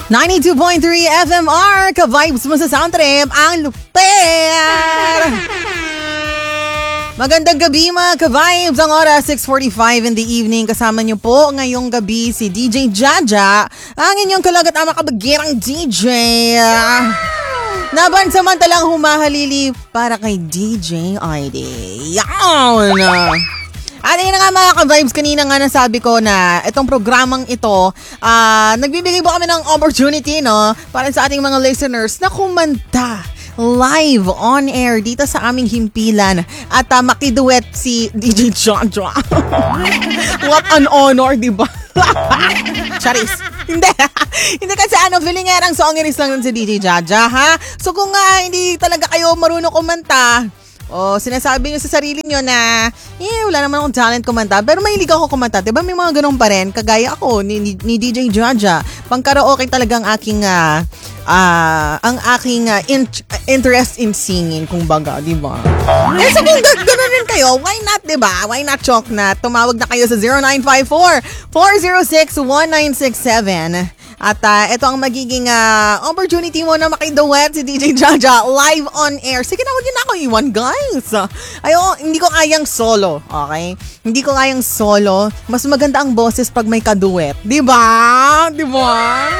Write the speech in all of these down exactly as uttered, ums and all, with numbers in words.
ninety-two point three F M R, ka-vibes mo sa sound trip, ang lupit! Magandang gabi mga ka-vibes, ang oras six forty-five in the evening. Kasama niyo po ngayong gabi si D J Jaja, ang inyong kalagat ama kabagirang D J. Nabansamantalang humahalili para kay D J I D. Yan! At yun na nga mga ka-vibes, kanina nga nasabi ko na itong programang ito, uh, nagbibigay po kami ng opportunity, no, para sa ating mga listeners na kumanta live on air dito sa aming himpilan at uh, makiduet si D J Jaja. What an honor, di ba? Charis. Hindi. Hindi kasi ano, feeling nga ang songinis lang nun si D J Jaja, ha? So kung nga uh, hindi talaga kayo marunong kumanta, o sinasabi nyo sa sarili nyo na, eh, wala naman akong talent kumanta, pero mahilig ako kumanta. Diba may mga ganun pa rin, kagaya ako ni, ni, ni D J Jaja. Pang karaoke talagang aking, uh, uh, ang aking uh, in, uh, interest in singing, kung baga, diba? Eh, so kung g- gano'n rin kayo, why not, diba? Why not choke na? Tumawag na kayo sa zero nine five four, four zero six, one nine six seven. At uh, ito ang magiging uh, opportunity mo na makiduet si D J Jaja live on air. Sige na, huwag yun ako iwan, guys. Ayo, hindi ko kayang solo, okay? Hindi ko kayang solo. Mas maganda ang boses pag may kaduet. Diba? Diba?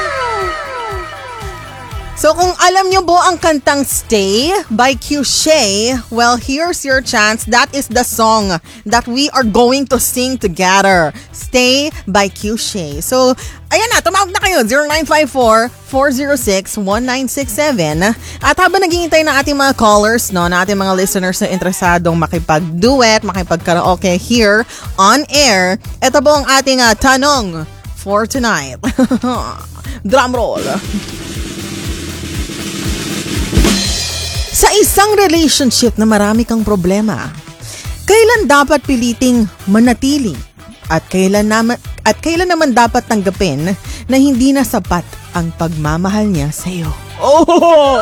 So kung alam nyo po ang kantang Stay by Q Shay, well, here's your chance. That is the song that we are going to sing together. Stay by Q Shay. So, ayan na, tumawag na kayo. zero nine five four, four zero six, one nine six seven. At habang naghihintay na ating mga callers, no, na ating mga listeners na interesadong makipag-duet, makipag-karaoke here on air, ito po ang ating uh, tanong for tonight. Drum roll. Sa isang relationship na marami kang problema, kailan dapat piliting manatili at kailan naman at kailan naman dapat tanggapin na hindi na sapat ang pagmamahal niya sa iyo? Oh!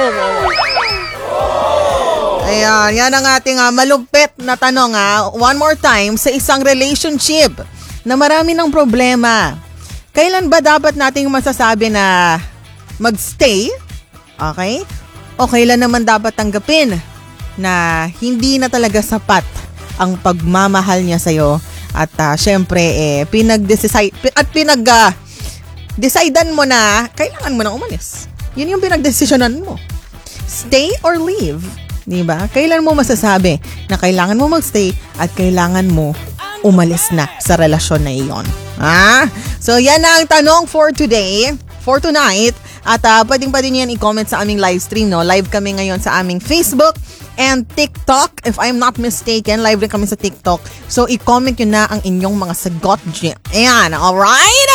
Ayan, yan ang ating uh, malupit na tanong. Uh. One more time, sa isang relationship na marami ng problema, kailan ba dapat nating masasabi na magstay? Okay? O kailan naman dapat tanggapin na hindi na talaga sapat ang pagmamahal niya sa'yo at uh, syempre eh, pinag-decide at pinag uh, decidean mo na kailangan mo nang umalis. Yun yung pinag-desisyonan mo. Stay or leave. Diba? Kailan mo masasabi na kailangan mo magstay at kailangan mo umalis na sa relasyon na iyon. Ah? So yan na ang tanong for today, for tonight. At uh, pwedeng pa din yan i-comment sa aming live stream, no? Live kami ngayon sa aming Facebook and TikTok. If I'm not mistaken, live rin kami sa TikTok. So, i-comment nyo na ang inyong mga sagot dyan. Ayan, alright?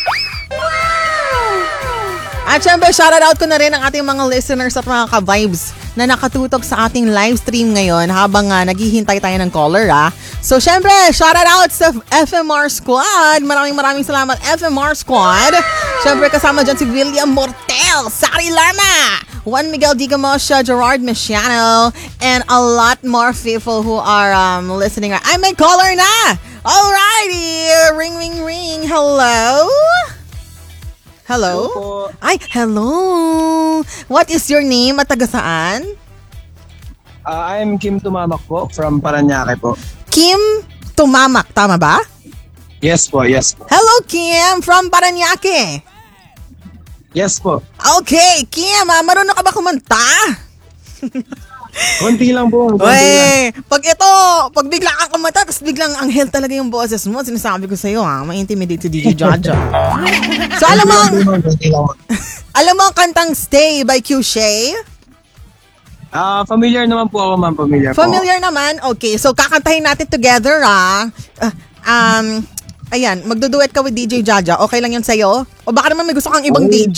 At syempre, shoutout ko na rin ang ating mga listeners at mga ka-vibes na nakatutok sa ating live stream ngayon habang uh, naghihintay tayo ng caller, ah. So, syempre, shoutout sa F M R Squad. Maraming maraming salamat, F M R Squad. Syempre, kasama dyan si William Mortel, Sari Lama, Juan Miguel Digamosha, Gerard Mesiano, and a lot more people who are um, listening. Ay, may caller na! Alrighty! Ring, ring, ring. Hello? Hello? Hello. Ay, hello! What is your name at taga saan? Uh, I'm Kim Tumamak po from Paranaque po. Kim Tumamak, tama ba? Yes po, yes po. Hello, Kim from Paranaque. Yes po. Okay, Kim, ah, marunong ka ba kumanta? Konti lang po. Konti Wey, lang. pag ito, pag bigla kang kumanta, tapos biglang anghel talaga yung boses mo, sinasabi ko sa'yo, ha, ma-intimidate si D J Jaja. So, alam mo, Konti lang po. alam mo ang kantang Stay by Q Shay? Ah, familiar naman po ako, ma'am. Familiar, Familiar naman? Okay, so kakantahin natin together, ha? Uh, um, ayan, magduduet ka with D J Jaja. Okay lang yun sa'yo? O baka naman may gusto kang ibang Okay.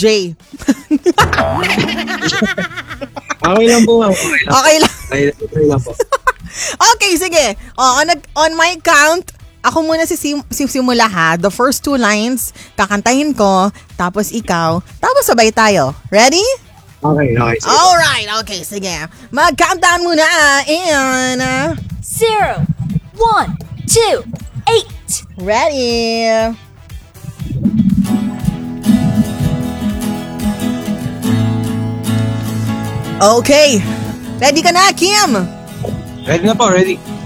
D J? Okay lang po, ma'am. Okay lang. Okay lang. Okay, okay lang po. Okay, sige. O, on, on my count, ako muna si simula ha. The first two lines, kakantahin ko, tapos ikaw, tapos sabay tayo. Ready? Okay, okay. Sige. Alright, okay, sige. Mag-countdown muna, and... Uh, Zero, one, two, eight. ready? Okay. Ready ka na, Kim? Ready na po, ready.